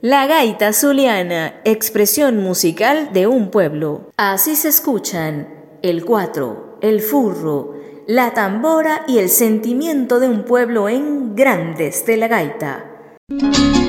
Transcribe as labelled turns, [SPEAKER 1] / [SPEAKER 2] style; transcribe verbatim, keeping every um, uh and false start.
[SPEAKER 1] La gaita zuliana, expresión musical de un pueblo. Así se escuchan el cuatro, el furro, la tambora y el sentimiento de un pueblo en Grandes de la Gaita.